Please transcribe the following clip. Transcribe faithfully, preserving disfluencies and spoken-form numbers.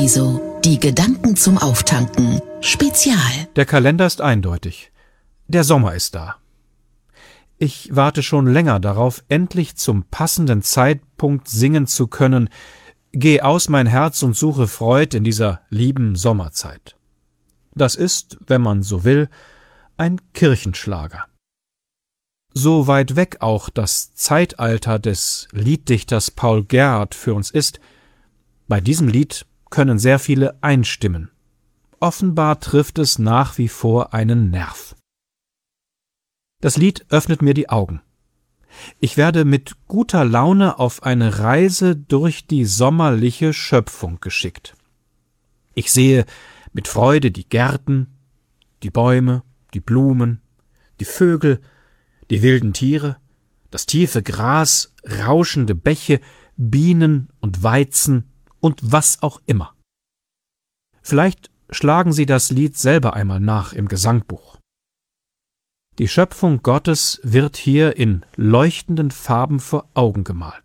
Paradiso, die Gedanken zum Auftanken. Spezial. Der Kalender ist eindeutig. Der Sommer ist da. Ich warte schon länger darauf, endlich zum passenden Zeitpunkt singen zu können: Geh aus, mein Herz, und suche Freud in dieser lieben Sommerzeit. Das ist, wenn man so will, ein Kirchenschlager. So weit weg auch das Zeitalter des Lieddichters Paul Gerhardt für uns ist, bei diesem Lied können sehr viele einstimmen. Offenbar trifft es nach wie vor einen Nerv. Das Lied öffnet mir die Augen. Ich werde mit guter Laune auf eine Reise durch die sommerliche Schöpfung geschickt. Ich sehe mit Freude die Gärten, die Bäume, die Blumen, die Vögel, die wilden Tiere, das tiefe Gras, rauschende Bäche, Bienen und Weizen und was auch immer. Vielleicht schlagen Sie das Lied selber einmal nach im Gesangbuch. Die Schöpfung Gottes wird hier in leuchtenden Farben vor Augen gemalt.